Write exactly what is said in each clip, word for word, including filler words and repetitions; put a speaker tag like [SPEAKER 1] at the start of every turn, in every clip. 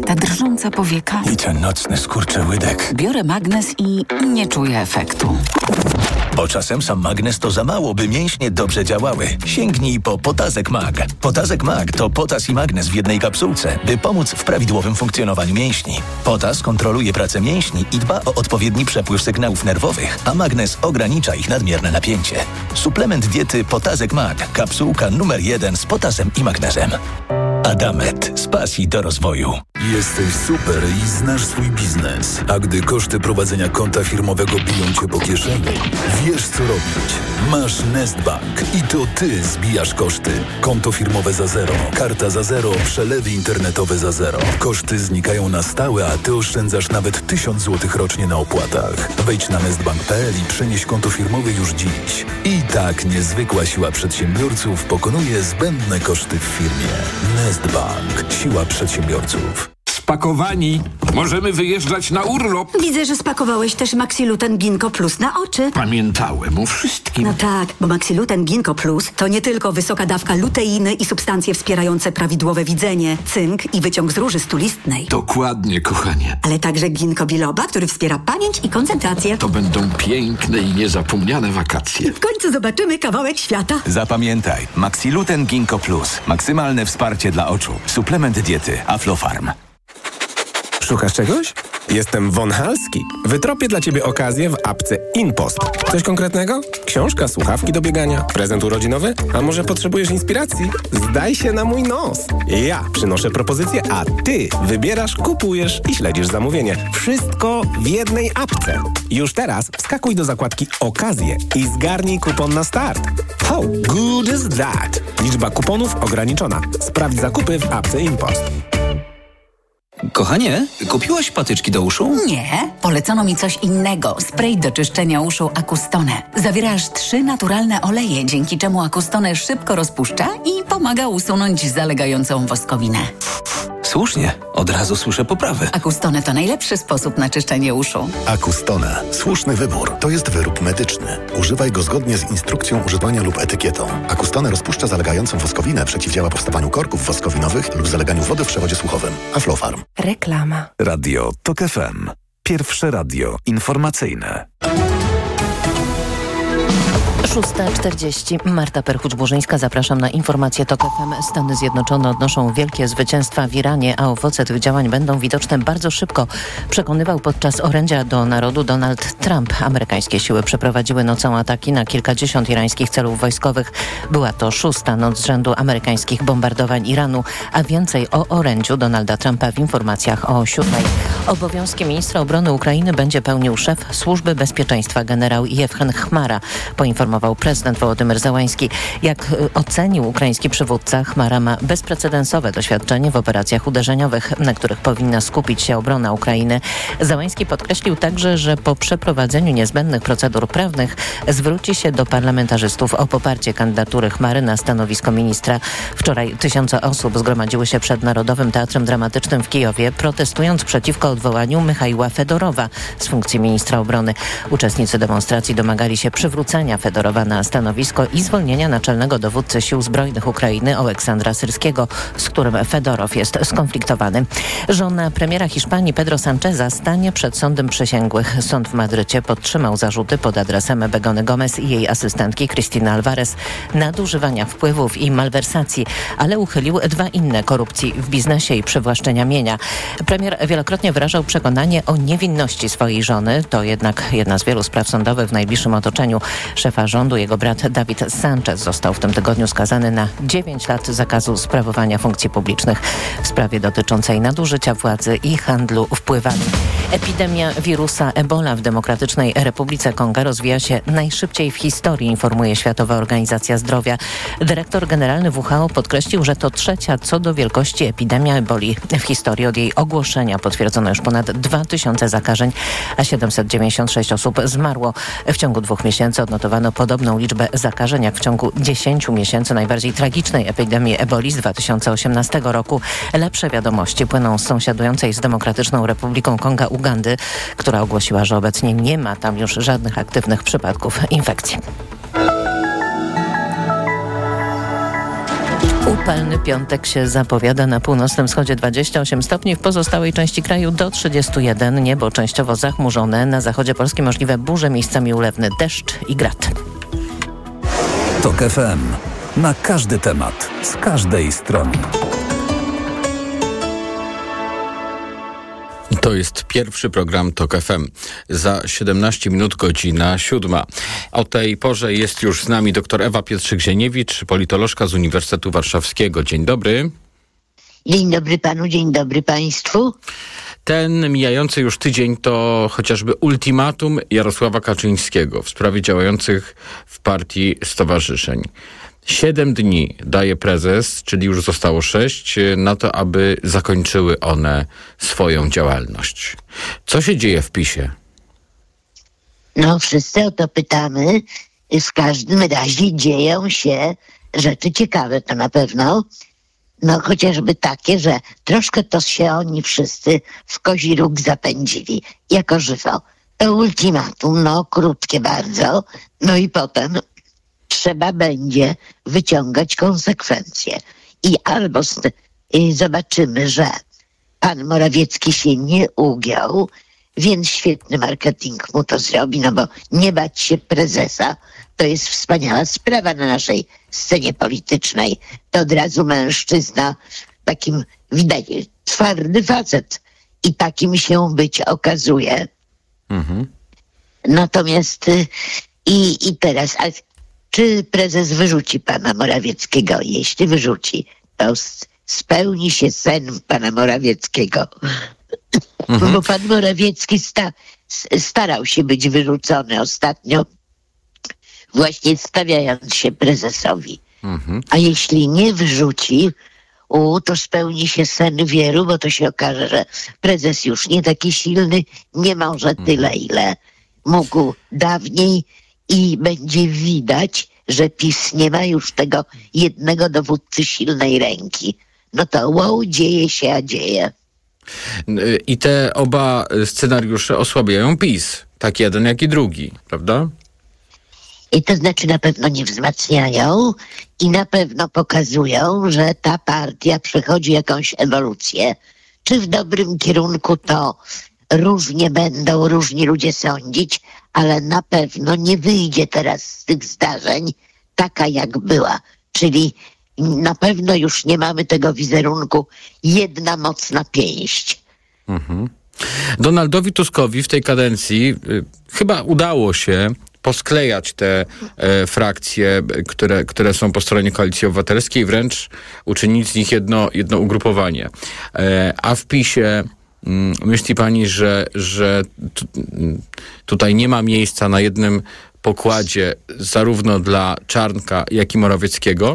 [SPEAKER 1] ta drżąca powieka.
[SPEAKER 2] I ten nocny skurczyłydek.
[SPEAKER 1] Biorę magnes i nie czuję efektu.
[SPEAKER 2] Bo czasem sam magnes to za mało, by mięśnie dobrze działały. Sięgnij po Potazek Mag. Potazek Mag to potas i magnes w jednej kapsułce, by pomóc w prawidłowym funkcjonowaniu mięśni. Potas kontroluje pracę mięśni i dba o odpowiedni przepływ sygnałów nerwowych, a magnes ogranicza ich nadmierne napięcie. Suplement diety Potazek Mag. Kapsułka numer jeden z potasem i magnezem. Adamet. Z pasji do rozwoju.
[SPEAKER 3] Jesteś super i znasz swój biznes. A gdy koszty prowadzenia konta firmowego biją cię po kieszeni, wiesz co robić. Masz Nestbank i to ty zbijasz koszty. Konto firmowe za zero, karta za zero, przelewy internetowe za zero. Koszty znikają na stałe, a ty oszczędzasz nawet tysiąc złotych rocznie na opłatach. Wejdź na nestbank kropka p l i przenieś konto firmowe już dziś. I tak niezwykła siła przedsiębiorców pokonuje zbędne koszty w firmie. Nestbank. Siła przedsiębiorców.
[SPEAKER 4] Spakowani. Możemy wyjeżdżać na urlop.
[SPEAKER 5] Widzę, że spakowałeś też Maxiluten Ginkgo Plus na oczy.
[SPEAKER 4] Pamiętałem o wszystkim.
[SPEAKER 5] No tak, bo Maxiluten Ginkgo Plus to nie tylko wysoka dawka luteiny i substancje wspierające prawidłowe widzenie, cynk i wyciąg z róży stulistnej.
[SPEAKER 4] Dokładnie, kochanie.
[SPEAKER 5] Ale także ginkgo biloba, który wspiera pamięć i koncentrację.
[SPEAKER 4] To będą piękne i niezapomniane wakacje.
[SPEAKER 5] W końcu zobaczymy kawałek świata.
[SPEAKER 6] Zapamiętaj, Maxiluten Ginkgo Plus. Maksymalne wsparcie dla oczu. Suplement diety Aflofarm.
[SPEAKER 7] Szukasz czegoś? Jestem Von Halski. Wytropię dla Ciebie okazję w apce InPost. Coś konkretnego? Książka, słuchawki do biegania, prezent urodzinowy? A może potrzebujesz inspiracji? Zdaj się na mój nos. Ja przynoszę propozycję, a Ty wybierasz, kupujesz i śledzisz zamówienie. Wszystko w jednej apce. Już teraz wskakuj do zakładki Okazje i zgarnij kupon na start. How good is that? Liczba kuponów ograniczona. Sprawdź zakupy w apce InPost.
[SPEAKER 8] Kochanie, kupiłaś patyczki do uszu?
[SPEAKER 1] Nie, polecono mi coś innego. Spray do czyszczenia uszu Acustone. Zawiera aż trzy naturalne oleje, dzięki czemu Acustone szybko rozpuszcza i pomaga usunąć zalegającą woskowinę.
[SPEAKER 8] Słusznie, od razu słyszę poprawę.
[SPEAKER 1] Acustone to najlepszy sposób na czyszczenie uszu.
[SPEAKER 9] Acustone. Słuszny wybór. To jest wyrób medyczny. Używaj go zgodnie z instrukcją używania lub etykietą. Acustone rozpuszcza zalegającą woskowinę, przeciwdziała powstawaniu korków woskowinowych lub zaleganiu wody w przewodzie słuchowym. Aflofarm.
[SPEAKER 10] Reklama.
[SPEAKER 11] Radio TOK F M. Pierwsze radio informacyjne.
[SPEAKER 10] szósta czterdzieści. Marta Perchuć-Burzyńska. Zapraszam na informacje TOK F M. Stany Zjednoczone odnoszą wielkie zwycięstwa w Iranie, a owoce tych działań będą widoczne bardzo szybko. Przekonywał podczas orędzia do narodu Donald Trump. Amerykańskie siły przeprowadziły nocą ataki na kilkadziesiąt irańskich celów wojskowych. Była to szósta noc z rzędu amerykańskich bombardowań Iranu, a więcej o orędziu Donalda Trumpa w informacjach o siódmej. Obowiązki ministra obrony Ukrainy będzie pełnił szef Służby Bezpieczeństwa generał Jewchen Chmara, poinformował prezydent Wołodymyr Zełański. Jak ocenił ukraiński przywódca, Chmara ma bezprecedensowe doświadczenie w operacjach uderzeniowych, na których powinna skupić się obrona Ukrainy. Zełański podkreślił także, że po przeprowadzeniu niezbędnych procedur prawnych zwróci się do parlamentarzystów o poparcie kandydatury Chmary na stanowisko ministra. Wczoraj tysiące osób zgromadziły się przed Narodowym Teatrem Dramatycznym w Kijowie, protestując przeciwko odwołaniu Michaiła Fedorowa z funkcji ministra obrony. Uczestnicy demonstracji domagali się przywrócenia Fedorowa na stanowisko i zwolnienia naczelnego dowódcy sił zbrojnych Ukrainy Oleksandra Syrskiego, z którym Fedorow jest skonfliktowany. Żona premiera Hiszpanii Pedro Sancheza stanie przed sądem przysięgłych. Sąd w Madrycie podtrzymał zarzuty pod adresem Begony Gomez i jej asystentki Cristina Alvarez nadużywania wpływów i malwersacji, ale uchylił dwa inne: korupcji w biznesie i przywłaszczenia mienia. Premier wielokrotnie wyrażał przekonanie o niewinności swojej żony. To jednak jedna z wielu spraw sądowych w najbliższym otoczeniu szefa rządu. Jego brat David Sanchez został w tym tygodniu skazany na dziewięć lat zakazu sprawowania funkcji publicznych w sprawie dotyczącej nadużycia władzy i handlu wpływami. Epidemia wirusa Ebola w Demokratycznej Republice Konga rozwija się najszybciej w historii, informuje Światowa Organizacja Zdrowia. Dyrektor generalny W H O podkreślił, że to trzecia co do wielkości epidemia eboli w historii. Od jej ogłoszenia potwierdzono już ponad dwa tysiące zakażeń, a siedemset dziewięćdziesiąt sześć osób zmarło. W ciągu dwóch miesięcy odnotowano podobną liczbę zakażeń jak w ciągu dziesięciu miesięcy najbardziej tragicznej epidemii eboli z dwa tysiące osiemnastego roku. Lepsze wiadomości płyną z sąsiadującej z Demokratyczną Republiką Konga Ugandy, która ogłosiła, że obecnie nie ma tam już żadnych aktywnych przypadków infekcji. Upalny piątek się zapowiada. Na północnym wschodzie dwadzieścia osiem stopni, w pozostałej części kraju do trzydziestu jeden. Niebo częściowo zachmurzone. Na zachodzie Polski możliwe burze, miejscami ulewny deszcz i grad.
[SPEAKER 11] TOK F M. Na każdy temat, z każdej strony.
[SPEAKER 4] To jest pierwszy program TOK F M. Za siedemnaście minut godzina siódma. O tej porze jest już z nami dr Ewa Pietrzyk-Zieniewicz, politolożka z Uniwersytetu Warszawskiego. Dzień dobry.
[SPEAKER 12] Dzień dobry panu, dzień dobry państwu.
[SPEAKER 4] Ten mijający już tydzień to chociażby ultimatum Jarosława Kaczyńskiego w sprawie działających w partii stowarzyszeń. Siedem dni daje prezes, czyli już zostało sześć, na to, aby zakończyły one swoją działalność. Co się dzieje w PiS-ie?
[SPEAKER 12] No, wszyscy o to pytamy. W każdym razie dzieją się rzeczy ciekawe, to na pewno. No, chociażby takie, że troszkę to się oni wszyscy w kozi róg zapędzili, jako żywo. To ultimatum, no, krótkie bardzo. No i potem trzeba będzie wyciągać konsekwencje. I albo z, y, zobaczymy, że pan Morawiecki się nie ugiął, więc świetny marketing mu to zrobi, no bo nie bać się prezesa to jest wspaniała sprawa na naszej scenie politycznej. To od razu mężczyzna, takim widać twardy facet i takim się być okazuje. Mhm. Natomiast y, i, i teraz... A, czy prezes wyrzuci pana Morawieckiego? Jeśli wyrzuci, to spełni się sen pana Morawieckiego. Mhm. Bo pan Morawiecki sta, starał się być wyrzucony ostatnio, właśnie stawiając się prezesowi. Mhm. A jeśli nie wyrzuci, u, to spełni się sen wielu, bo to się okaże, że prezes już nie taki silny, nie może tyle, ile mógł dawniej. I będzie widać, że PiS nie ma już tego jednego dowódcy silnej ręki. No to wow, dzieje się, a dzieje.
[SPEAKER 4] I te oba scenariusze osłabiają PiS. Tak jeden, jak i drugi, prawda?
[SPEAKER 12] I to znaczy na pewno nie wzmacniają i na pewno pokazują, że ta partia przechodzi jakąś ewolucję. Czy w dobrym kierunku, to różnie będą różni ludzie sądzić, ale na pewno nie wyjdzie teraz z tych zdarzeń taka, jak była. Czyli na pewno już nie mamy tego wizerunku jedna mocna pięść.
[SPEAKER 4] Mhm. Donaldowi Tuskowi w tej kadencji y, chyba udało się posklejać te e, frakcje, które, które są po stronie Koalicji Obywatelskiej, wręcz uczynić z nich jedno, jedno ugrupowanie. E, a w PiS-ie myśli pani, że, że tu, tutaj nie ma miejsca na jednym pokładzie zarówno dla Czarnka, jak i Morawieckiego?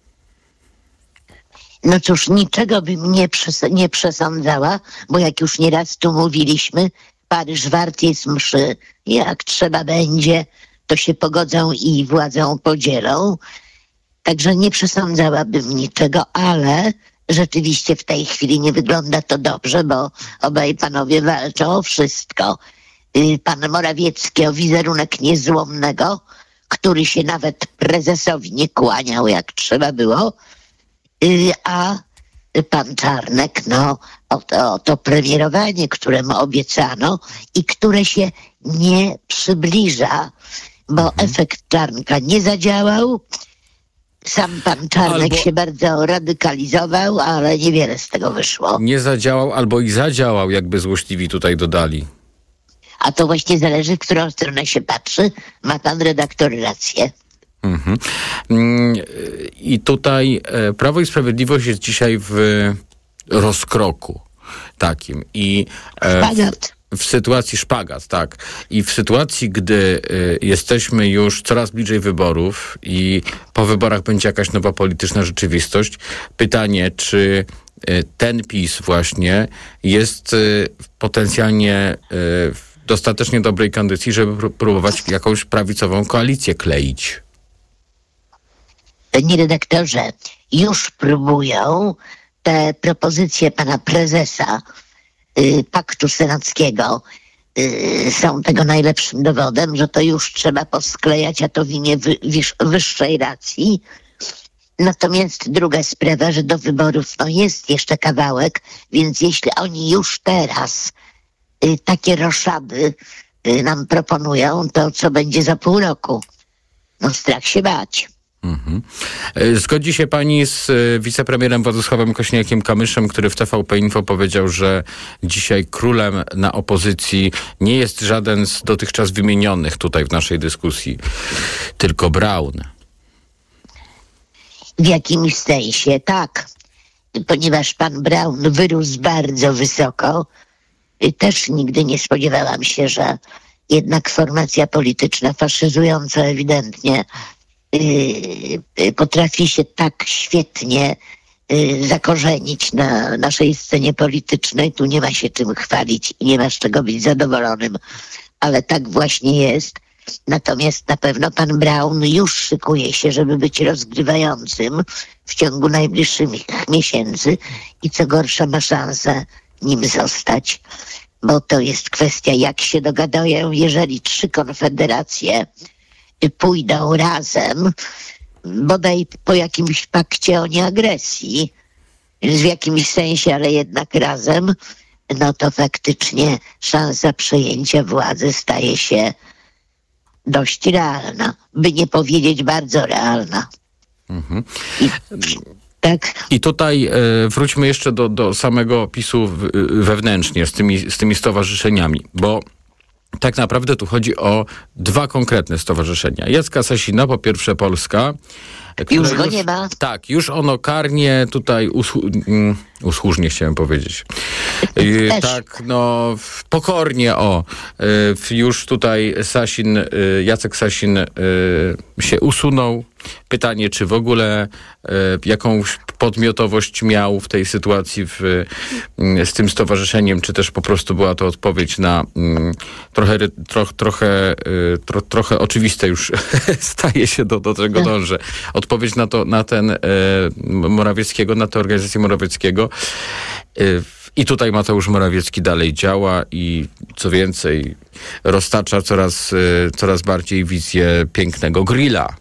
[SPEAKER 12] No cóż, niczego bym nie, przes- nie przesądzała, bo jak już nieraz tu mówiliśmy, Paryż wart jest mszy. Jak trzeba będzie, to się pogodzą i władzą podzielą. Także nie przesądzałabym niczego, ale rzeczywiście w tej chwili nie wygląda to dobrze, bo obaj panowie walczą o wszystko. Pan Morawiecki o wizerunek niezłomnego, który się nawet prezesowi nie kłaniał, jak trzeba było, a pan Czarnek, no, o to, o to premierowanie, które mu obiecano i które się nie przybliża, bo mhm. efekt Czarnka nie zadziałał. Sam pan Czarnek albo się bardzo radykalizował, ale niewiele z tego wyszło.
[SPEAKER 4] Nie zadziałał albo i zadziałał, jakby złośliwi tutaj dodali.
[SPEAKER 12] A to właśnie zależy, w którą stronę się patrzy. Ma pan redaktor rację.
[SPEAKER 4] Mhm. I tutaj Prawo i Sprawiedliwość jest dzisiaj w rozkroku takim. I
[SPEAKER 12] Szpagat.
[SPEAKER 4] W, w sytuacji szpagat, tak. I w sytuacji, gdy y, jesteśmy już coraz bliżej wyborów i po wyborach będzie jakaś nowa polityczna rzeczywistość, pytanie, czy y, ten PiS właśnie jest y, potencjalnie y, w dostatecznie dobrej kondycji, żeby próbować jakąś prawicową koalicję kleić.
[SPEAKER 12] Panie redaktorze, już próbują te propozycje pana prezesa y, Paktu Senackiego y, są tego najlepszym dowodem, że to już trzeba posklejać, a to w imię wy, wyż, wyższej racji. Natomiast druga sprawa, że do wyborów no, jest jeszcze kawałek, więc jeśli oni już teraz y, takie roszady y, nam proponują, to co będzie za pół roku? No strach się bać.
[SPEAKER 4] Mhm. Zgodzi się pani z wicepremierem Władysławem Kośniakiem-Kamyszem, który w T V P Info powiedział, że dzisiaj królem na opozycji nie jest żaden z dotychczas wymienionych tutaj w naszej dyskusji, tylko Braun.
[SPEAKER 12] W jakimś sensie tak, ponieważ pan Braun wyrósł bardzo wysoko. Też nigdy nie spodziewałam się, że jednak formacja polityczna faszyzująca ewidentnie yy, potrafi się tak świetnie yy, zakorzenić na naszej scenie politycznej. Tu nie ma się czym chwalić i nie ma z czego być zadowolonym, ale tak właśnie jest. Natomiast na pewno pan Braun już szykuje się, żeby być rozgrywającym w ciągu najbliższych miesięcy i co gorsza ma szansę nim zostać, bo to jest kwestia, jak się dogadają. Jeżeli trzy konfederacje pójdą razem, bodaj po jakimś pakcie o nieagresji, w jakimś sensie, ale jednak razem, no to faktycznie szansa przejęcia władzy staje się dość realna, by nie powiedzieć bardzo realna.
[SPEAKER 4] Mhm.
[SPEAKER 12] I, tak.
[SPEAKER 4] I tutaj e, wróćmy jeszcze do, do samego PiS-u w, wewnętrznie z tymi, z tymi stowarzyszeniami, bo tak naprawdę tu chodzi o dwa konkretne stowarzyszenia. Jacka Sasina, po pierwsze Polska.
[SPEAKER 12] Już go już, nie ma.
[SPEAKER 4] Tak, już ono karnie tutaj usłu, um, usłużnie chciałem powiedzieć. Y, tak, no pokornie o. Y, już tutaj Sasin, y, Jacek Sasin y, się usunął. Pytanie, czy w ogóle y, jakąś podmiotowość miał w tej sytuacji w, y, z tym stowarzyszeniem, czy też po prostu była to odpowiedź na y, trochę, tro, trochę, y, tro, trochę oczywiste już staje się do, do czego dążę. Odpowiedź na to, na ten y, Morawieckiego, na tę organizację Morawieckiego. Y, I tutaj Mateusz Morawiecki dalej działa i co więcej roztacza coraz, y, coraz bardziej wizję pięknego grilla.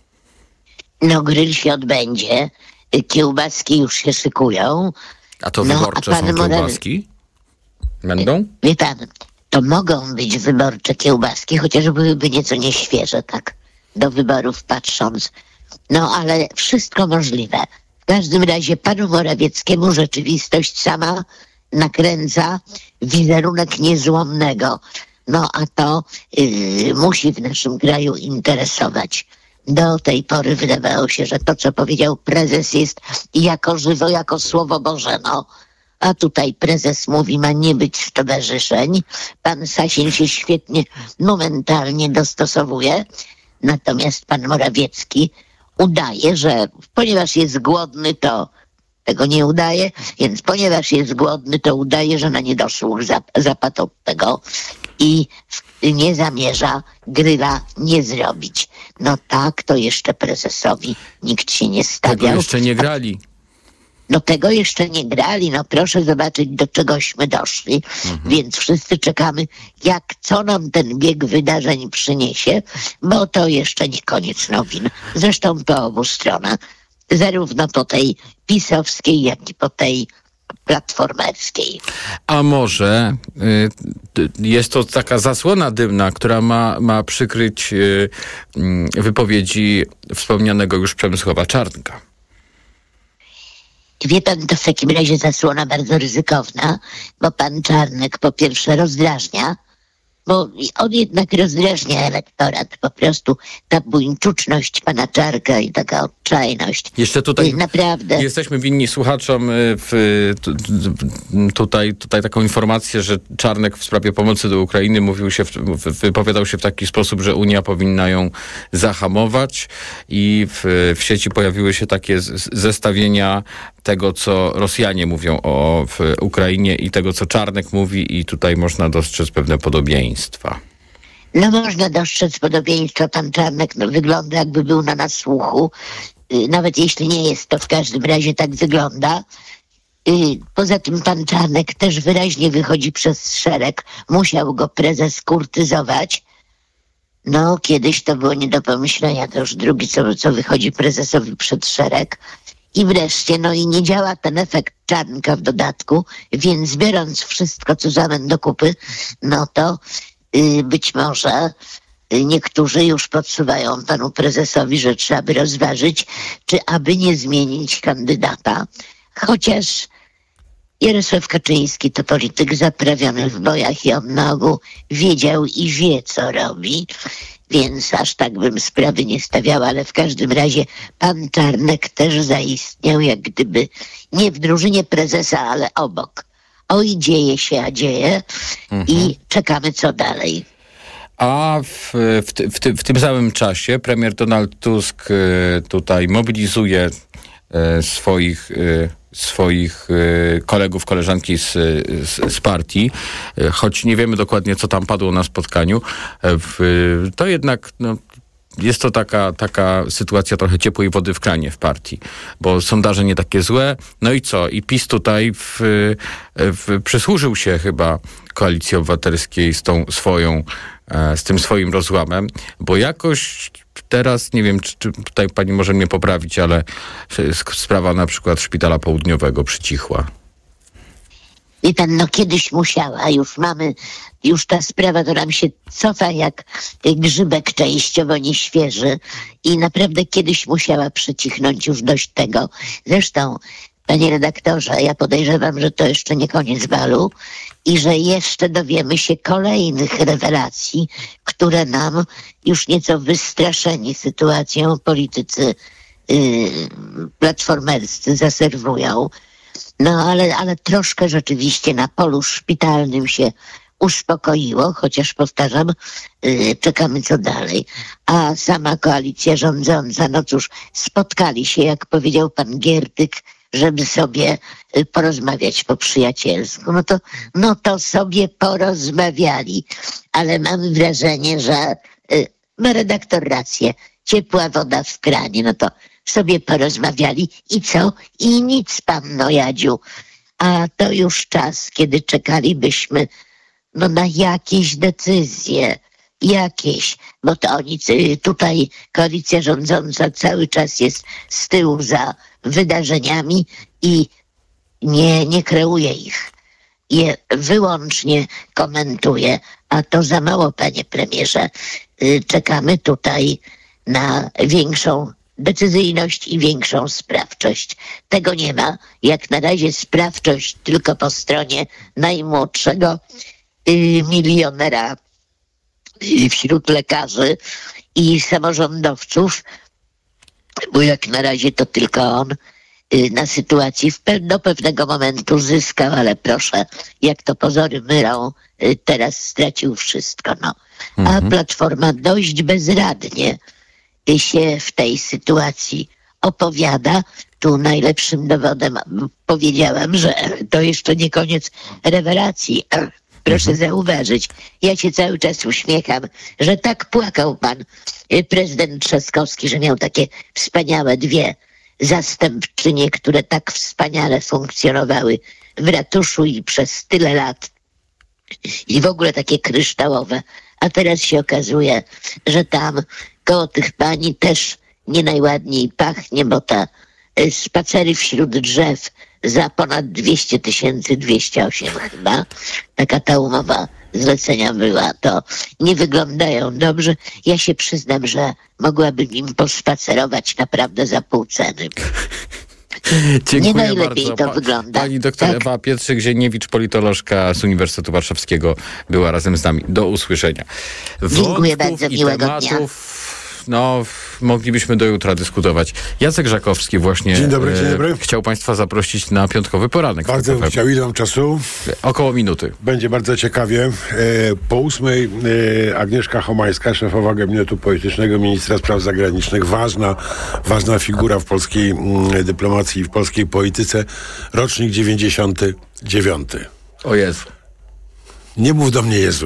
[SPEAKER 12] No grill się odbędzie, kiełbaski już się szykują.
[SPEAKER 4] A to wyborcze no, a są kiełbaski? Będą?
[SPEAKER 12] Wie pan, to mogą być wyborcze kiełbaski, chociaż byłyby nieco nieświeże, tak, do wyborów patrząc. No ale wszystko możliwe. W każdym razie panu Morawieckiemu rzeczywistość sama nakręca wizerunek niezłomnego. No a to yy, musi w naszym kraju interesować. Do tej pory wydawało się, że to, co powiedział prezes, jest jako żywo, jako Słowo Boże, no. A tutaj prezes mówi, ma nie być stowarzyszeń. Pan Sasin się świetnie, momentalnie dostosowuje. Natomiast pan Morawiecki udaje, że ponieważ jest głodny, to tego nie udaje, więc ponieważ jest głodny, to udaje, że na niedosłuch zap- zapadł od tego i nie zamierza gryla nie zrobić. No tak, to jeszcze prezesowi nikt się nie stawiał.
[SPEAKER 4] Tego jeszcze nie grali.
[SPEAKER 12] No tego jeszcze nie grali, no proszę zobaczyć, do czegośmy doszli, mhm. Więc wszyscy czekamy, jak, co nam ten bieg wydarzeń przyniesie, bo to jeszcze nie koniec nowin. Zresztą po obu stronach, zarówno po tej pisowskiej, jak i po tej platformerskiej.
[SPEAKER 4] A może y, jest to taka zasłona dymna, która ma, ma przykryć y, y, wypowiedzi wspomnianego już Przemysława Czarnka?
[SPEAKER 12] Wie pan, to w takim razie zasłona bardzo ryzykowna, bo pan Czarnek po pierwsze rozdrażnia, bo on jednak rozdrażnia elektorat. Po prostu ta buńczuczność pana Czarka i taka odczajność.
[SPEAKER 4] Jeszcze tutaj
[SPEAKER 12] naprawdę
[SPEAKER 4] jesteśmy winni słuchaczom w, tutaj, tutaj taką informację, że Czarnek w sprawie pomocy do Ukrainy mówił się, wypowiadał się w taki sposób, że Unia powinna ją zahamować i w, w sieci pojawiły się takie zestawienia tego, co Rosjanie mówią o w Ukrainie i tego, co Czarnek mówi, i tutaj można dostrzec pewne podobieństwa.
[SPEAKER 12] No można dostrzec podobieństwo. Pan Czarnek no, wygląda, jakby był na nasłuchu. Yy, nawet jeśli nie jest, to w każdym razie tak wygląda. Yy, poza tym pan Czarnek też wyraźnie wychodzi przez szereg. Musiał go prezes kurtyzować. No, kiedyś to było nie do pomyślenia, to już drugi, co, co wychodzi prezesowi przed szereg. I wreszcie, no i nie działa ten efekt Czarnka w dodatku, więc biorąc wszystko, co zamęt do kupy, no to yy, być może yy, niektórzy już podsuwają panu prezesowi, że trzeba by rozważyć, czy aby nie zmienić kandydata. Chociaż Jarosław Kaczyński to polityk zaprawiony w bojach i on na ogół wiedział i wie, co robi. Więc aż tak bym sprawy nie stawiała, ale w każdym razie pan Czarnek też zaistniał jak gdyby nie w drużynie prezesa, ale obok. Oj, dzieje się, a dzieje mhm. i czekamy co dalej.
[SPEAKER 4] A w, w, w, ty, w tym samym czasie premier Donald Tusk tutaj mobilizuje swoich swoich kolegów, koleżanki z, z, z partii, choć nie wiemy dokładnie, co tam padło na spotkaniu, to jednak no, jest to taka, taka sytuacja trochę ciepłej wody w kranie w partii, bo sondaże nie takie złe. No i co? I PiS tutaj w, w, przysłużył się chyba Koalicji Obywatelskiej z tą swoją, z tym swoim rozłamem, bo jakoś teraz, nie wiem, czy, czy tutaj pani może mnie poprawić, ale sprawa na przykład Szpitala Południowego przycichła.
[SPEAKER 12] I pan, no kiedyś musiała, już mamy, już ta sprawa to nam się cofa jak grzybek częściowo nieświeży i naprawdę kiedyś musiała przycichnąć, już dość tego. Zresztą, panie redaktorze, ja podejrzewam, że to jeszcze nie koniec balu i że jeszcze dowiemy się kolejnych rewelacji, które nam już nieco wystraszeni sytuacją politycy yy, platformerscy zaserwują. No ale, ale troszkę rzeczywiście na polu szpitalnym się uspokoiło, chociaż powtarzam, yy, czekamy co dalej. A sama koalicja rządząca, no cóż, spotkali się, jak powiedział pan Giertyk, żeby sobie y, porozmawiać po przyjacielsku. No to, no to sobie porozmawiali, ale mam wrażenie, że y, ma redaktor rację. Ciepła woda w kranie, no to sobie porozmawiali i co? I nic, panno Jadziu. A to już czas, kiedy czekalibyśmy no, na jakieś decyzje. Jakieś, bo to oni tutaj, koalicja rządząca cały czas jest z tyłu za wydarzeniami i nie, nie kreuje ich. Je wyłącznie komentuje, a to za mało, panie premierze. Czekamy tutaj na większą decyzyjność i większą sprawczość. Tego nie ma. Jak na razie sprawczość tylko po stronie najmłodszego yy, milionera yy, wśród lekarzy i samorządowców, bo jak na razie to tylko on yy, na sytuacji w pe- do pewnego momentu zyskał, ale proszę, jak to pozory mylą, yy, teraz stracił wszystko. No. Mhm. A Platforma dość bezradnie się w tej sytuacji opowiada. Tu najlepszym dowodem powiedziałam, że to jeszcze nie koniec rewelacji. Proszę mhm. zauważyć, ja się cały czas uśmiecham, że tak płakał pan prezydent Trzaskowski, że miał takie wspaniałe dwie zastępczynie, które tak wspaniale funkcjonowały w ratuszu i przez tyle lat i w ogóle takie kryształowe. A teraz się okazuje, że tam koło tych pani też nie najładniej pachnie, bo ta y, spacery wśród drzew za ponad dwieście tysięcy, dwieście osiem chyba, taka ta umowa zlecenia była, to nie wyglądają dobrze. Ja się przyznam, że mogłabym im pospacerować naprawdę za pół ceny.
[SPEAKER 4] Dziękuję
[SPEAKER 12] nie najlepiej
[SPEAKER 4] bardzo.
[SPEAKER 12] to pa, wygląda.
[SPEAKER 4] Pani doktor tak? Ewa Pietrzyk-Zieniewicz, politolożka z Uniwersytetu Warszawskiego, była razem z nami. Do usłyszenia.
[SPEAKER 12] Dziękuję bardzo, miłego dnia.
[SPEAKER 4] No, moglibyśmy do jutra dyskutować. Jacek Żakowski właśnie
[SPEAKER 13] dzień dobry, dzień dobry.
[SPEAKER 4] E, chciał państwa zaprosić na piątkowy poranek.
[SPEAKER 13] Bardzo bym chciał, ile mam czasu?
[SPEAKER 4] Około minuty.
[SPEAKER 13] Będzie bardzo ciekawie. E, po ósmej e, Agnieszka Homańska, szefowa gabinetu politycznego ministra spraw zagranicznych, ważna, ważna figura w polskiej m, dyplomacji i w polskiej polityce, rocznik dziewięćdziesiąty dziewiąty.
[SPEAKER 4] O Jezu.
[SPEAKER 13] Nie mów do mnie Jezu.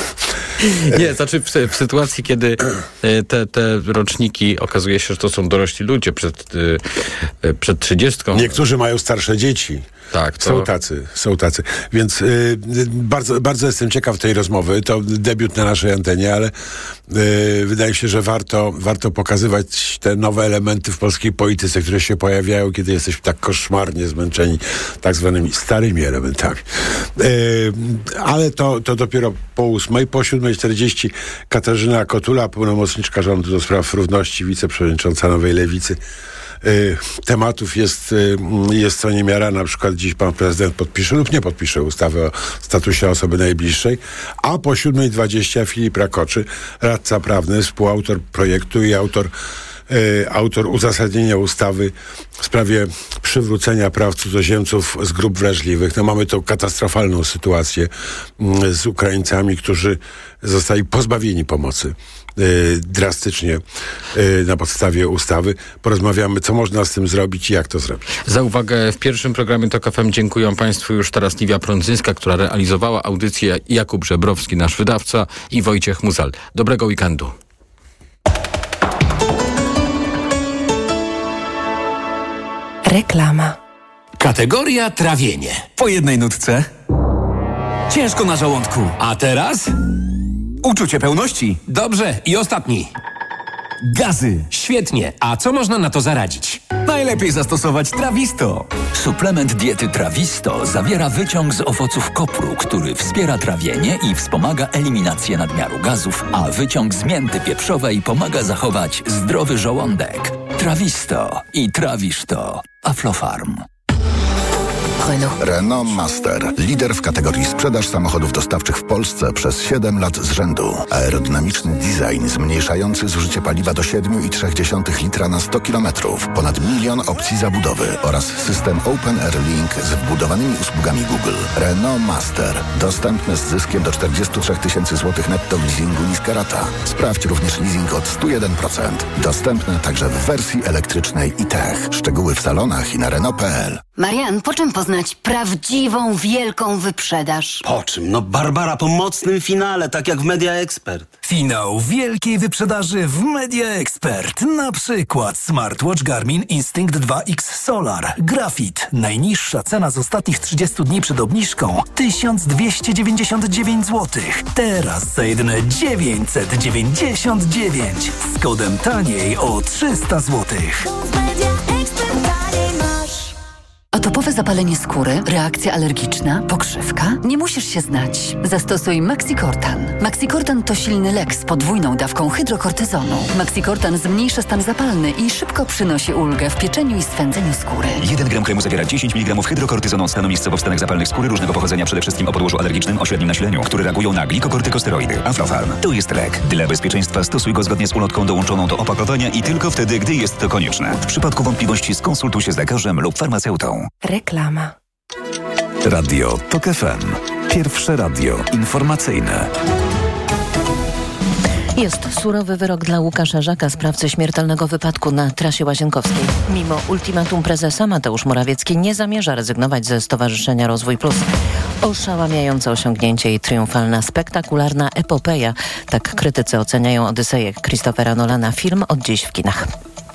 [SPEAKER 4] Nie, znaczy w, w sytuacji, kiedy te, te roczniki, okazuje się, że to są dorośli ludzie przed, przed trzydziestką.
[SPEAKER 13] Niektórzy mają starsze dzieci.
[SPEAKER 4] Tak, to...
[SPEAKER 13] Są tacy, są tacy. Więc y, bardzo, bardzo jestem ciekaw tej rozmowy. To debiut na naszej antenie, ale y, wydaje się, że warto, warto pokazywać te nowe elementy w polskiej polityce, które się pojawiają, kiedy jesteśmy tak koszmarnie zmęczeni tak zwanymi starymi elementami. Y, ale to, to dopiero po ósmej, po siódmej czterdzieści Katarzyna Kotula, pełnomocniczka rządu do spraw równości, wiceprzewodnicząca Nowej Lewicy. Y, tematów jest, y, jest co niemiara. Na przykład dziś pan prezydent podpisze lub nie podpisze ustawy o statusie osoby najbliższej, a po siódmej dwadzieścia Filip Rakoczy, radca prawny, współautor projektu i autor y, autor uzasadnienia ustawy w sprawie przywrócenia praw cudzoziemców z grup wrażliwych. No mamy tą katastrofalną sytuację y, z Ukraińcami, którzy zostali pozbawieni pomocy. Y, drastycznie y, na podstawie ustawy. Porozmawiamy, co można z tym zrobić i jak to zrobić.
[SPEAKER 4] Za uwagę w pierwszym programie TOK F M dziękuję Państwu już teraz Liwia Prądzyńska, która realizowała audycję, Jakub Żebrowski, nasz wydawca, i Wojciech Muzal. Dobrego weekendu.
[SPEAKER 14] Reklama.
[SPEAKER 15] Kategoria trawienie.
[SPEAKER 8] Po jednej nutce. Ciężko na żołądku.
[SPEAKER 15] A teraz?
[SPEAKER 8] Uczucie pełności.
[SPEAKER 15] Dobrze. I ostatni.
[SPEAKER 8] Gazy.
[SPEAKER 15] Świetnie. A co można na to zaradzić?
[SPEAKER 8] Najlepiej zastosować Trawisto.
[SPEAKER 11] Suplement diety Trawisto zawiera wyciąg z owoców kopru, który wspiera trawienie i wspomaga eliminację nadmiaru gazów, a wyciąg z mięty pieprzowej pomaga zachować zdrowy żołądek. Trawisto i trawisz to. Aflofarm.
[SPEAKER 9] Renault. Renault Master. Lider w kategorii sprzedaż samochodów dostawczych w Polsce przez siedem lat z rzędu. Aerodynamiczny design zmniejszający zużycie paliwa do siedem przecinek trzy litra na sto kilometrów. Ponad milion opcji zabudowy oraz system Open Air Link z wbudowanymi usługami Google. Renault Master. Dostępny z zyskiem do czterdzieści trzy tysięcy złotych netto w leasingu niska rata. Sprawdź również leasing od sto jeden procent. Dostępne także w wersji elektrycznej i tech. Szczegóły w salonach i na Renault kropka p l.
[SPEAKER 16] Marian, po czym poznać prawdziwą, wielką wyprzedaż?
[SPEAKER 17] Po czym? No Barbara po mocnym finale, tak jak w Media Expert.
[SPEAKER 18] Finał wielkiej wyprzedaży w Media Expert. Na przykład smartwatch Garmin Instinct dwa X Solar. Grafit. Najniższa cena z ostatnich trzydziestu dni przed obniżką tysiąc dwieście dziewięćdziesiąt dziewięć złotych. Teraz za jedyne dziewięćset dziewięćdziesiąt dziewięć. Z kodem taniej o trzysta złotych.
[SPEAKER 1] Atopowe zapalenie skóry, reakcja alergiczna, pokrzywka? Nie musisz się znać. Zastosuj Maxicortan. Maxicortan to silny lek z podwójną dawką hydrokortyzonu. Maxicortan zmniejsza stan zapalny i szybko przynosi ulgę w pieczeniu i swędzeniu skóry.
[SPEAKER 19] jeden gram kremu zawiera dziesięć miligramów hydrokortyzonu stanu miejscowo w stanach zapalnych skóry różnego pochodzenia, przede wszystkim o podłożu alergicznym o średnim nasileniu, które reagują na glikokortykosteroidy. Aflofarm. To jest lek. Dla bezpieczeństwa stosuj go zgodnie z ulotką dołączoną do opakowania i tylko wtedy, gdy jest to konieczne. W przypadku wątpliwości skonsultuj się z lekarzem lub farmaceutą.
[SPEAKER 14] Reklama.
[SPEAKER 11] Radio TOK F M. Pierwsze radio informacyjne.
[SPEAKER 10] Jest surowy wyrok dla Łukasza Żaka, sprawcy śmiertelnego wypadku na trasie łazienkowskiej. Mimo ultimatum prezesa, Mateusz Morawiecki nie zamierza rezygnować ze Stowarzyszenia Rozwój Plus. Oszałamiające osiągnięcie i triumfalna, spektakularna epopeja. Tak krytycy oceniają Odyseję Christophera Nolana. Film od dziś w kinach.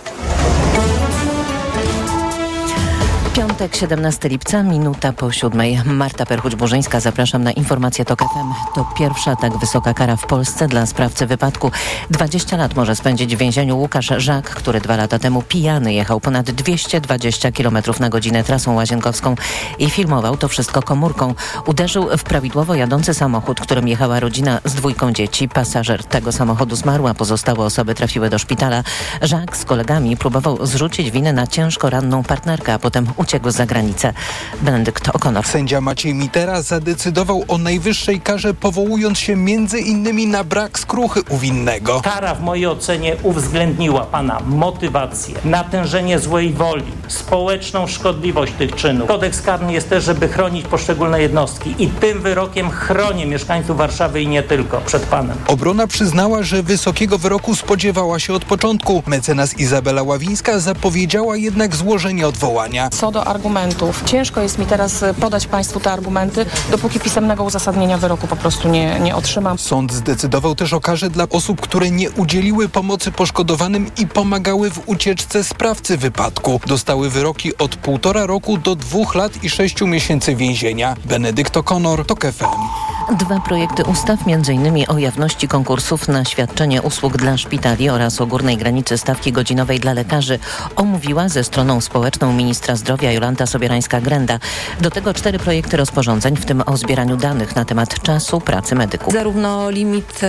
[SPEAKER 10] Piątek, siedemnastego lipca, minuta po siódmej. Marta Perchuć-Burzyńska, zapraszam na informację TOK F M. To pierwsza tak wysoka kara w Polsce dla sprawcy wypadku. dwadzieścia lat może spędzić w więzieniu Łukasz Żak, który dwa lata temu pijany jechał ponad dwieście dwadzieścia kilometrów na godzinę trasą łazienkowską i filmował to wszystko komórką. Uderzył w prawidłowo jadący samochód, którym jechała rodzina z dwójką dzieci. Pasażer tego samochodu zmarł, a pozostałe osoby trafiły do szpitala. Żak z kolegami próbował zrzucić winę na ciężko ranną partnerkę, a potem uciekł za granicę. Benedykt O'Connor.
[SPEAKER 20] Sędzia Maciej Mitera zadecydował o najwyższej karze, powołując się między innymi na brak skruchy u winnego.
[SPEAKER 21] Kara w mojej ocenie uwzględniła pana motywację, natężenie złej woli, społeczną szkodliwość tych czynów. Kodeks karny jest też, żeby chronić poszczególne jednostki i tym wyrokiem chronię mieszkańców Warszawy i nie tylko przed panem.
[SPEAKER 20] Obrona przyznała, że wysokiego wyroku spodziewała się od początku. Mecenas Izabela Ławińska zapowiedziała jednak złożenie odwołania.
[SPEAKER 22] Sąd
[SPEAKER 14] co do argumentów. Ciężko jest mi teraz podać Państwu te argumenty, dopóki pisemnego uzasadnienia wyroku po prostu nie, nie otrzymam.
[SPEAKER 20] Sąd zdecydował też o karze dla osób, które nie udzieliły pomocy poszkodowanym i pomagały w ucieczce sprawcy wypadku. Dostały wyroki od półtora roku do dwóch lat i sześciu miesięcy więzienia. Benedykt O'Connor, TOK F M.
[SPEAKER 10] Dwa projekty ustaw, między innymi o jawności konkursów na świadczenie usług dla szpitali oraz o górnej granicy stawki godzinowej dla lekarzy, omówiła ze stroną społeczną ministra zdrowia Jolanta Sobierańska-Grenda. Do tego cztery projekty rozporządzeń, w tym o zbieraniu danych na temat czasu pracy medyków.
[SPEAKER 22] Zarówno limit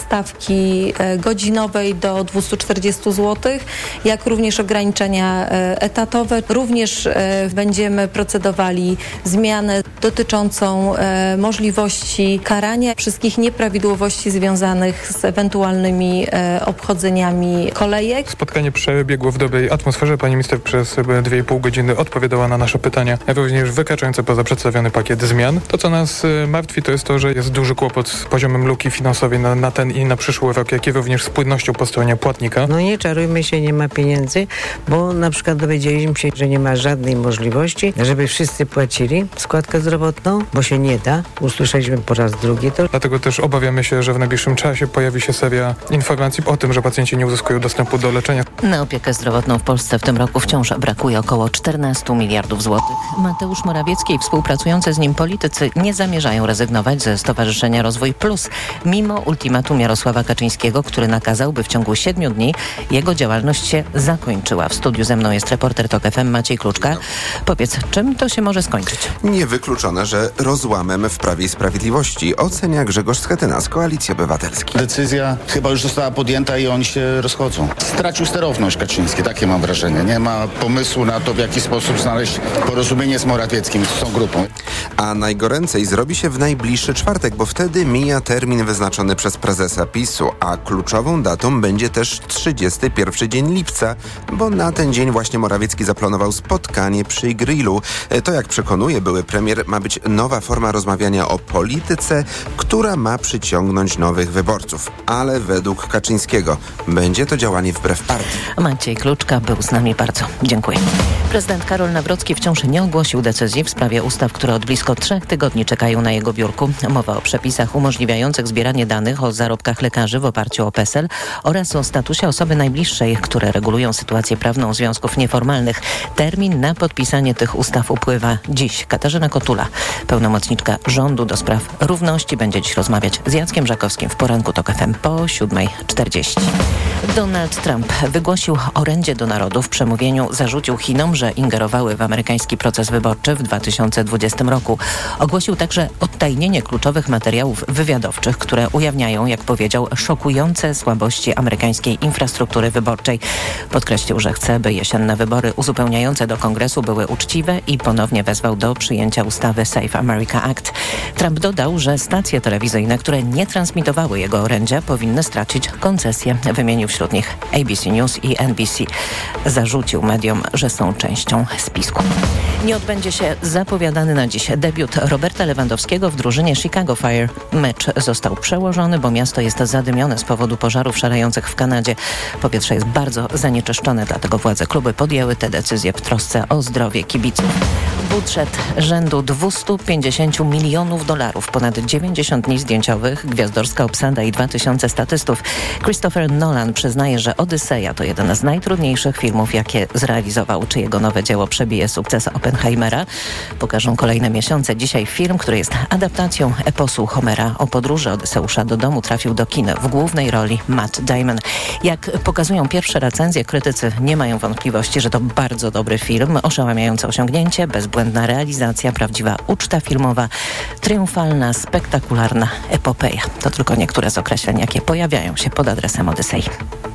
[SPEAKER 22] stawki godzinowej do dwieście czterdzieści złotych, jak również ograniczenia etatowe. Również będziemy procedowali zmianę dotyczącą możliwości karania wszystkich nieprawidłowości związanych z ewentualnymi e, obchodzeniami kolejek.
[SPEAKER 23] Spotkanie przebiegło w dobrej atmosferze. Pani minister przez dwie i pół godziny odpowiadała na nasze pytania, również wykraczające poza przedstawiony pakiet zmian. To, co nas martwi, to jest to, że jest duży kłopot z poziomem luki finansowej na, na ten i na przyszły rok, jak i również z płynnością po stronie płatnika.
[SPEAKER 24] No nie czarujmy się, nie ma pieniędzy, bo na przykład dowiedzieliśmy się, że nie ma żadnej możliwości, żeby wszyscy płacili składkę zdrowotną, bo się nie da. Usłyszeliśmy po raz drugi to.
[SPEAKER 23] Dlatego też obawiamy się, że w najbliższym czasie pojawi się seria informacji o tym, że pacjenci nie uzyskują dostępu do leczenia.
[SPEAKER 10] Na opiekę zdrowotną w Polsce w tym roku wciąż brakuje około czternastu miliardów złotych. Mateusz Morawiecki i współpracujący z nim politycy nie zamierzają rezygnować ze Stowarzyszenia Rozwój Plus, mimo ultimatum Jarosława Kaczyńskiego, który nakazał, by w ciągu siedmiu dni jego działalność się zakończyła. W studiu ze mną jest reporter TOK F M Maciej Kluczka. Powiedz, czym to się może skończyć?
[SPEAKER 25] Niewykluczone, że rozłamem w Prawie i Sprawiedliwości, ocenia Grzegorz Schetyna z Koalicji Obywatelskiej.
[SPEAKER 26] Decyzja chyba już została podjęta i oni się rozchodzą. Stracił sterowność Kaczyński, takie mam wrażenie. Nie ma pomysłu na to, w jaki sposób znaleźć porozumienie z Morawieckim, z tą grupą.
[SPEAKER 25] A najgoręcej zrobi się w najbliższy czwartek, bo wtedy mija termin wyznaczony przez prezesa PiSu, a kluczową datą będzie też trzydziesty pierwszy dzień lipca, bo na ten dzień właśnie Morawiecki zaplanował spotkanie przy grillu. To, jak przekonuje były premier, ma być nowa forma rozmawiania o polityce, która ma przyciągnąć nowych wyborców. Ale według Kaczyńskiego będzie to działanie wbrew partii.
[SPEAKER 10] Maciej Kluczka był z nami, bardzo dziękuję. Prezydent Karol Nawrocki wciąż nie ogłosił decyzji w sprawie ustaw, które od blisko trzech tygodni czekają na jego biurku. Mowa o przepisach umożliwiających zbieranie danych o zarobkach lekarzy w oparciu o PESEL oraz o statusie osoby najbliższej, które regulują sytuację prawną związków nieformalnych. Termin na podpisanie tych ustaw upływa dziś. Katarzyna Kotula, pełnomocniczka rządu do spraw równości, będzie dziś rozmawiać z Jackiem Żakowskim w poranku TOK F M po siódma czterdzieści. Donald Trump wygłosił orędzie do narodu. W przemówieniu zarzucił Chinom, że ingerowały w amerykański proces wyborczy w dwa tysiące dwudziestym roku. Ogłosił także odtajnienie kluczowych materiałów wywiadowczych, które ujawniają, jak powiedział, szokujące słabości amerykańskiej infrastruktury wyborczej. Podkreślił, że chce, by jesienne wybory uzupełniające do kongresu były uczciwe i ponownie wezwał do przyjęcia ustawy Safe America Act. Trump dodał, że stacje telewizyjne, które nie transmitowały jego orędzia, powinny stracić koncesję. Wymienił wśród nich A B C News i N B C. Zarzucił mediom, że są częścią spisku. Nie odbędzie się zapowiadany na dziś debiut Roberta Lewandowskiego w drużynie Chicago Fire. Mecz został przełożony, bo miasto jest zadymione z powodu pożarów szalających w Kanadzie. Powietrze jest bardzo zanieczyszczone, dlatego władze kluby podjęły tę decyzję w trosce o zdrowie kibiców. Budżet rzędu dwieście pięćdziesiąt milionów dolarów, ponad dziewięćdziesiąt dni zdjęciowych, gwiazdorska obsada i dwa tysiące statystów. Christopher Nolan przyznaje, że Odyseja to jeden z najtrudniejszych filmów, jakie zrealizował. Czy jego nowe dzieło przebije sukces Oppenheimera? Pokażą kolejne miesiące. Dzisiaj film, który jest adaptacją eposu Homera o podróży Odyseusza do domu, trafił do kin. W głównej roli Matt Damon. Jak pokazują pierwsze recenzje, krytycy nie mają wątpliwości, że to bardzo dobry film, oszałamiające osiągnięcie, bezbłędna realizacja, prawdziwa uczta filmowa, triumfalna, spektakularna epopeja. To tylko niektóre z określeń, jakie pojawiają się pod adresem Odysei.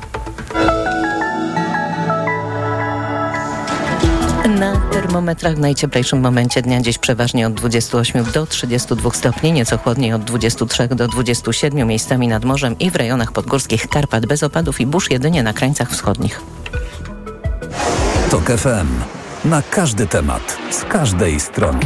[SPEAKER 10] Na termometrach w najcieplejszym momencie dnia dziś przeważnie od dwudziestu ośmiu do trzydziestu dwóch stopni, nieco chłodniej od dwudziestu trzech do dwudziestu siedmiu, miejscami nad morzem i w rejonach podgórskich Karpat bez opadów i burz jedynie na krańcach wschodnich.
[SPEAKER 3] TOK F M. Na każdy temat, z każdej strony.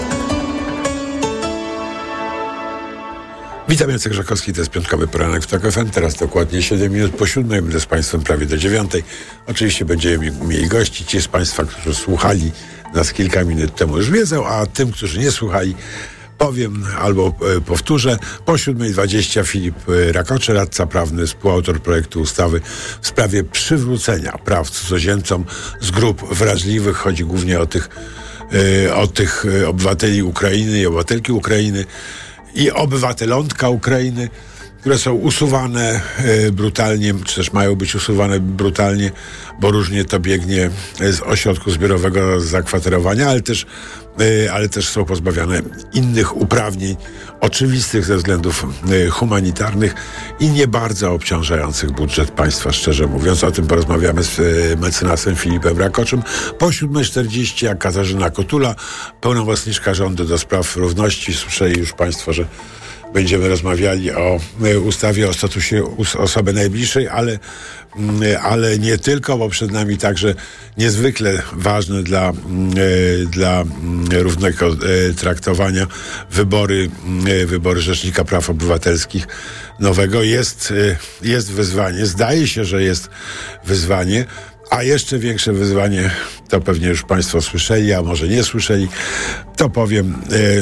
[SPEAKER 13] Witam, Jacek Żakowski, to jest piątkowy poranek w TOK F M. Teraz dokładnie siedem minut po siódmej, będę z Państwem prawie do dziewiątej. Oczywiście będziemy mieli gości. Ci z Państwa, którzy słuchali nas kilka minut temu już wiedzą, a tym, którzy nie słuchali, powiem albo e, powtórzę. Po siódmej dwadzieścia Filip Rakoczy, radca prawny, współautor projektu ustawy w sprawie przywrócenia praw cudzoziemcom z grup wrażliwych. Chodzi głównie o tych, e, o tych obywateli Ukrainy i obywatelki Ukrainy i obywatelątka Ukrainy, które są usuwane e, brutalnie, czy też mają być usuwane brutalnie, bo różnie to biegnie z ośrodku zbiorowego zakwaterowania, ale też, e, ale też są pozbawiane innych uprawnień oczywistych ze względów e, humanitarnych i nie bardzo obciążających budżet państwa, szczerze mówiąc. O tym porozmawiamy z e, mecenasem Filipem Rakoczym. Po siódmej czterdzieści jak Katarzyna Kotula, pełnomocniczka rządu do spraw równości. Słyszeli już państwo, że będziemy rozmawiali o ustawie o statusie osoby najbliższej, ale, ale nie tylko, bo przed nami także niezwykle ważne dla, dla równego traktowania wybory, wybory Rzecznika Praw Obywatelskich nowego. Jest, jest wyzwanie, zdaje się, że jest wyzwanie, a jeszcze większe wyzwanie, to pewnie już państwo słyszeli, a może nie słyszeli, to powiem,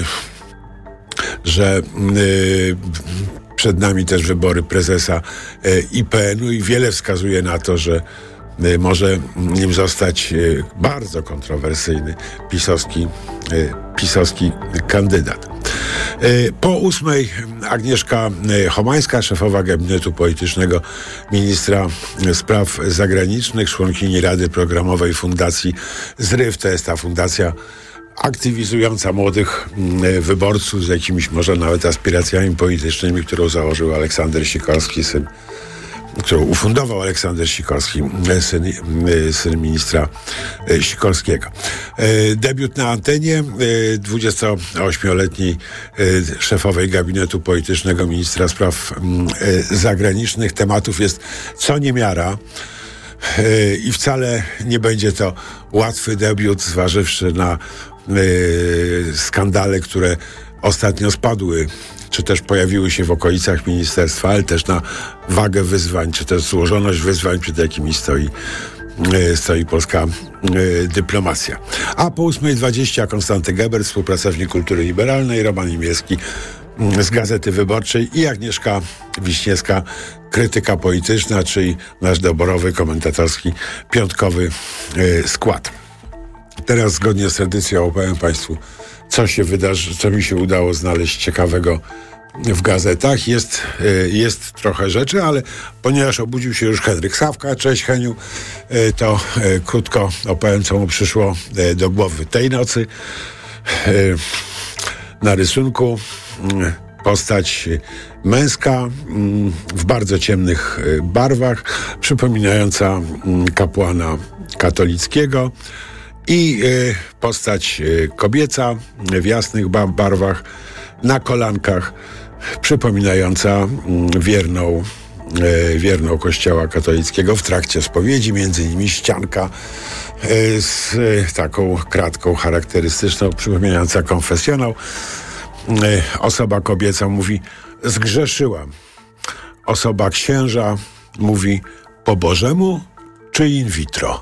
[SPEAKER 13] że y, przed nami też wybory prezesa y, I P N u i wiele wskazuje na to, że y, może nim zostać y, bardzo kontrowersyjny pisowski, y, pisowski kandydat. Y, po ósmej Agnieszka Chomańska, szefowa gabinetu politycznego ministra spraw zagranicznych, członkini Rady Programowej Fundacji Zryw. To jest ta fundacja aktywizująca młodych y, wyborców z jakimiś może nawet aspiracjami politycznymi, którą założył Aleksander Sikorski, syn, którą ufundował Aleksander Sikorski, syn, y, syn ministra y, Sikorskiego. Y, debiut na antenie y, dwudziestoośmioletniej y, szefowej gabinetu politycznego ministra spraw y, zagranicznych. Tematów jest co niemiara. I wcale nie będzie to łatwy debiut, zważywszy na y, skandale, które ostatnio spadły, czy też pojawiły się w okolicach ministerstwa, ale też na wagę wyzwań, czy też złożoność wyzwań, przed jakimi stoi, y, stoi polska y, dyplomacja. A po ósmej dwadzieścia Konstanty Gebert, współpracownik kultury liberalnej, Roman Imielski z Gazety Wyborczej i Agnieszka Wiśniewska, krytyka polityczna, czyli nasz doborowy, komentatorski, piątkowy yy, skład. Teraz zgodnie z tradycją opowiem państwu, co się wydarzy, co mi się udało znaleźć ciekawego w gazetach. Jest, yy, jest trochę rzeczy, ale ponieważ obudził się już Henryk Sawka, cześć Heniu, yy, to yy, krótko opowiem, co mu przyszło yy, do głowy tej nocy. Yy, na rysunku postać męska w bardzo ciemnych barwach, przypominająca kapłana katolickiego, i postać kobieca w jasnych barwach na kolankach, przypominająca wierną, wierną Kościoła katolickiego w trakcie spowiedzi, między innymi ścianka z taką kratką charakterystyczną, przypominająca konfesjonał. Osoba kobieca mówi: zgrzeszyłam. Osoba księża mówi: po Bożemu czy in vitro.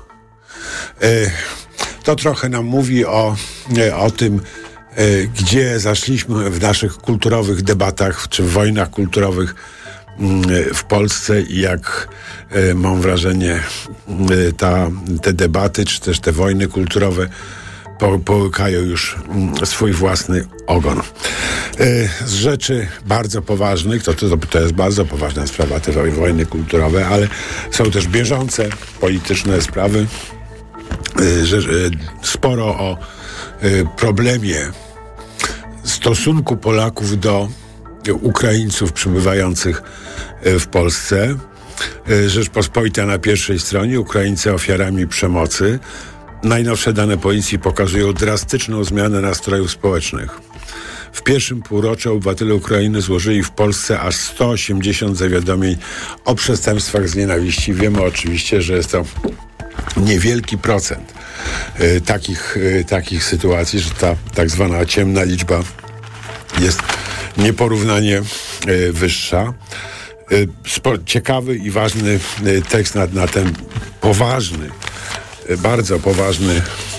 [SPEAKER 13] To trochę nam mówi o, o tym, gdzie zaszliśmy w naszych kulturowych debatach, czy w wojnach kulturowych w Polsce i jak, mam wrażenie, ta, te debaty, czy też te wojny kulturowe po, połykają już swój własny ogon. Z rzeczy bardzo poważnych, to, to, to jest bardzo poważna sprawa, te wojny kulturowe, ale są też bieżące polityczne sprawy. Że, sporo o problemie stosunku Polaków do Ukraińców przybywających w Polsce. Rzeczpospolita na pierwszej stronie: Ukraińcy ofiarami przemocy. Najnowsze dane policji pokazują drastyczną zmianę nastrojów społecznych. W pierwszym półroczu obywatele Ukrainy złożyli w Polsce aż sto osiemdziesiąt zawiadomień o przestępstwach z nienawiści. Wiemy oczywiście, że jest to niewielki procent y, takich, y, takich sytuacji, że ta tak zwana ciemna liczba jest nieporównanie y, wyższa. Y, spo, ciekawy i ważny y, tekst na, na ten poważny, y, bardzo poważny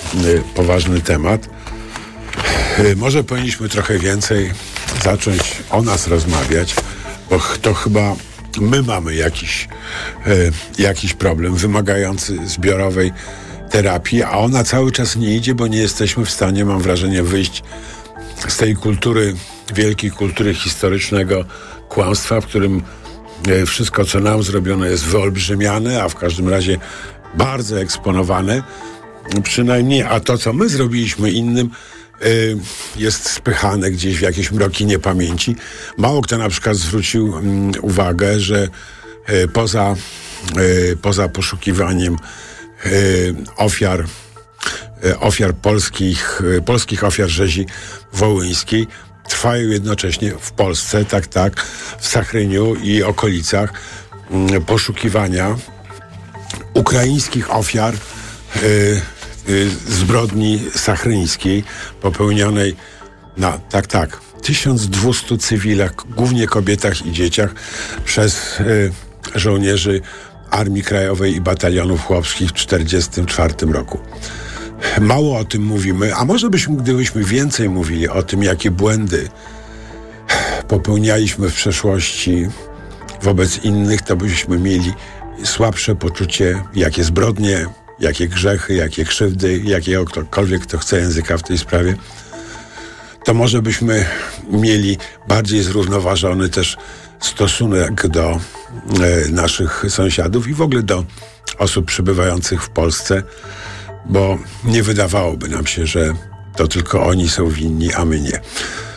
[SPEAKER 13] y, poważny temat. Y, może powinniśmy trochę więcej zacząć o nas rozmawiać, bo ch- to chyba my mamy jakiś, y, jakiś problem wymagający zbiorowej terapii, a ona cały czas nie idzie, bo nie jesteśmy w stanie, mam wrażenie, wyjść z tej kultury, wielkiej kultury historycznego kłamstwa, w którym y, wszystko, co nam zrobione, jest wyolbrzymiane, a w każdym razie bardzo eksponowane. Przynajmniej, a to, co my zrobiliśmy innym, y, jest spychane gdzieś w jakieś mroki niepamięci. Mało kto na przykład zwrócił y, uwagę, że y, poza, y, poza poszukiwaniem y, ofiar y, ofiar polskich, y, polskich ofiar rzezi wołyńskiej, trwają jednocześnie w Polsce, tak, tak, w Sachryniu i okolicach y, poszukiwania ukraińskich ofiar y, y, zbrodni sachryńskiej popełnionej na, tak, tak, tysiąc dwieście cywilach, głównie kobietach i dzieciach, przez y, żołnierzy Armii Krajowej i Batalionów Chłopskich w tysiąc dziewięćset czterdziestym czwartym roku. Mało o tym mówimy, a może byśmy, gdybyśmy więcej mówili o tym, jakie błędy popełnialiśmy w przeszłości wobec innych, to byśmy mieli słabsze poczucie, jakie zbrodnie, jakie grzechy, jakie krzywdy, jakiego ktokolwiek, kto chce języka w tej sprawie, to może byśmy mieli bardziej zrównoważony też stosunek do e, naszych sąsiadów i w ogóle do osób przybywających w Polsce, bo nie wydawałoby nam się, że to tylko oni są winni, a my nie. E,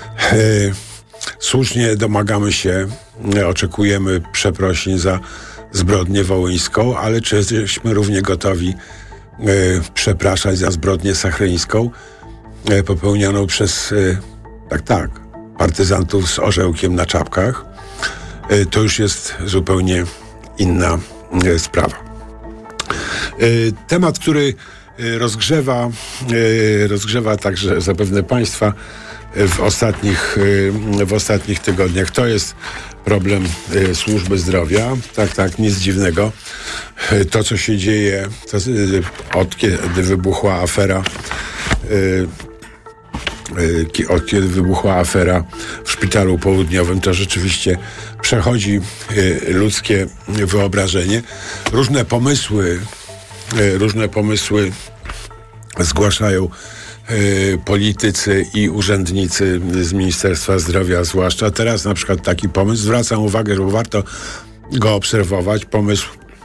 [SPEAKER 13] słusznie domagamy się, e, oczekujemy przeprosin za zbrodnię wołyńską, ale czy jesteśmy równie gotowi e, przepraszać za zbrodnię sachryńską e, popełnioną przez, e, tak, tak, partyzantów z orzełkiem na czapkach? E, to już jest zupełnie inna e, sprawa. E, temat, który e, rozgrzewa, e, rozgrzewa także zapewne Państwa w ostatnich, e, w ostatnich tygodniach, to jest problem y, służby zdrowia. Tak, tak, nic dziwnego. Y, to, co się dzieje, to, y, od kiedy wybuchła afera, y, y, od kiedy wybuchła afera w Szpitalu Południowym, to rzeczywiście przechodzi y, ludzkie wyobrażenie. Różne pomysły, y, różne pomysły zgłaszają politycy i urzędnicy z Ministerstwa Zdrowia zwłaszcza. Teraz na przykład taki pomysł, zwracam uwagę, że warto go obserwować, pomysł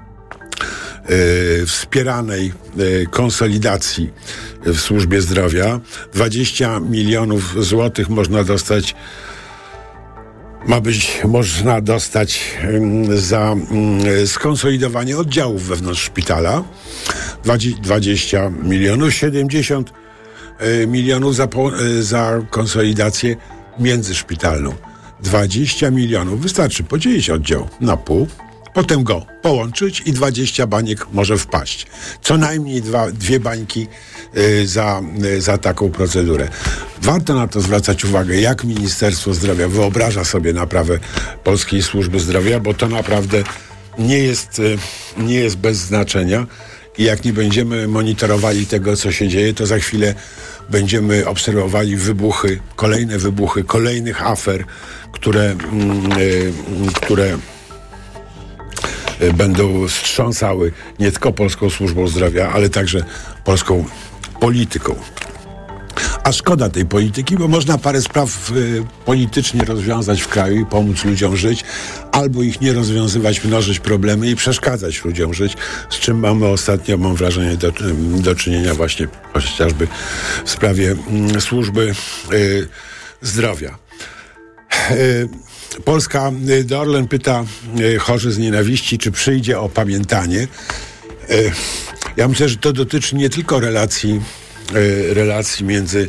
[SPEAKER 13] yy, wspieranej yy, konsolidacji w służbie zdrowia. dwadzieścia milionów złotych można dostać ma być, można dostać yy, za yy, skonsolidowanie oddziałów wewnątrz szpitala. dwadzieścia milionów, siedemdziesiąt milionów za, po, za konsolidację międzyszpitalną. dwadzieścia milionów. Wystarczy podzielić oddział na pół, potem go połączyć i dwadzieścia baniek może wpaść. Co najmniej dwa, dwie bańki y, za, y, za taką procedurę. Warto na to zwracać uwagę, jak Ministerstwo Zdrowia wyobraża sobie naprawę polskiej służby zdrowia, bo to naprawdę nie jest, y, nie jest bez znaczenia. I jak nie będziemy monitorowali tego, co się dzieje, to za chwilę będziemy obserwowali wybuchy, kolejne wybuchy, kolejnych afer, które, mm, y, które y, będą wstrząsały nie tylko polską służbą zdrowia, ale także polską polityką. A szkoda tej polityki, bo można parę spraw y, politycznie rozwiązać w kraju i pomóc ludziom żyć, albo ich nie rozwiązywać, mnożyć problemy i przeszkadzać ludziom żyć, z czym mamy ostatnio, mam wrażenie, do, do czynienia właśnie chociażby w sprawie y, służby y, zdrowia. Y, Polska y, do Orlen pyta y, chorzy z nienawiści, czy przyjdzie opamiętanie. Y, ja myślę, że to dotyczy nie tylko relacji relacji między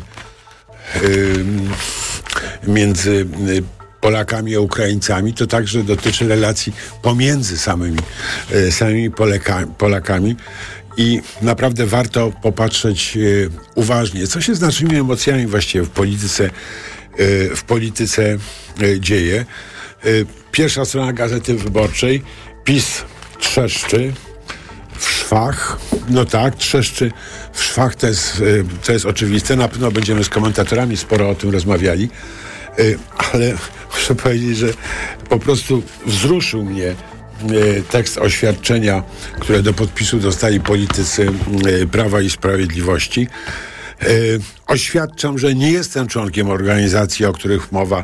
[SPEAKER 13] między Polakami a Ukraińcami, to także dotyczy relacji pomiędzy samymi samymi Polaka, Polakami i naprawdę warto popatrzeć uważnie, co się z naszymi emocjami właściwie w polityce w polityce dzieje. Pierwsza strona Gazety Wyborczej. PiS trzeszczy. szwach. No tak, trzeszczy w szwach, to jest, to jest oczywiste. Na pewno będziemy z komentatorami sporo o tym rozmawiali, ale muszę powiedzieć, że po prostu wzruszył mnie tekst oświadczenia, które do podpisu dostali politycy Prawa i Sprawiedliwości. Oświadczam, że nie jestem członkiem organizacji, o których mowa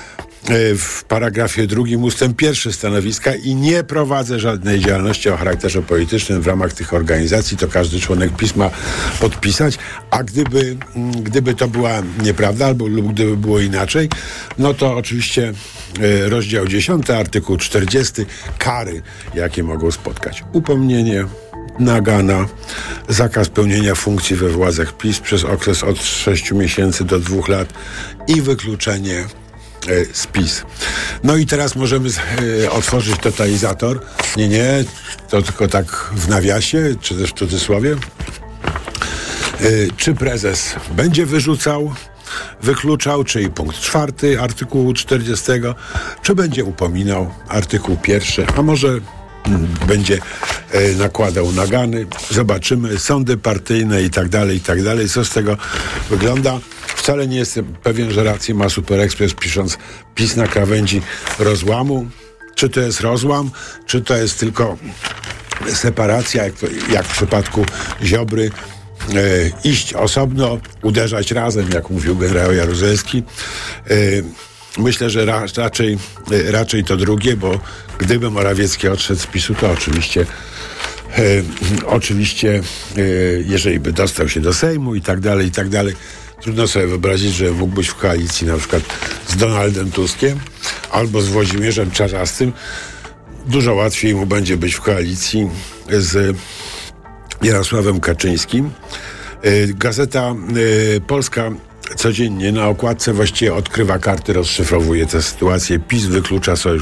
[SPEAKER 13] w paragrafie drugim ustęp pierwszy stanowiska i nie prowadzę żadnej działalności o charakterze politycznym w ramach tych organizacji. To każdy członek PiS ma podpisać, a gdyby, gdyby to była nieprawda albo lub gdyby było inaczej, no to oczywiście rozdział dziesiąty, artykuł czterdziesty, kary, jakie mogą spotkać. Upomnienie, nagana, zakaz pełnienia funkcji we władzach PiS przez okres od sześciu miesięcy do dwóch lat i wykluczenie z PiS. No i teraz możemy y, otworzyć totalizator. Nie, nie, to tylko tak w nawiasie, czy też w cudzysłowie. Y, czy prezes będzie wyrzucał, wykluczał, czyli punkt czwarty artykułu czterdziestego, czy będzie upominał artykuł pierwszy, a może mm, będzie y, nakładał nagany. Zobaczymy, sądy partyjne i tak dalej, i tak dalej. Co z tego wygląda? Wcale nie jestem pewien, że rację ma Super Express, pisząc PiS na krawędzi rozłamu. Czy to jest rozłam, czy to jest tylko separacja, jak, to, jak w przypadku Ziobry, e, iść osobno, uderzać razem, jak mówił generał Jaruzelski. E, myślę, że ra, raczej, e, raczej to drugie, bo gdyby Morawiecki odszedł z PiSu, to oczywiście e, oczywiście, e, jeżeli by dostał się do Sejmu i tak dalej, i tak dalej, trudno sobie wyobrazić, że mógł być w koalicji na przykład z Donaldem Tuskiem albo z Włodzimierzem Czarzastym. Dużo łatwiej mu będzie być w koalicji z Jarosławem Kaczyńskim. Gazeta Polska codziennie na okładce właściwie odkrywa karty, rozszyfrowuje tę sytuację. PiS wyklucza sojusz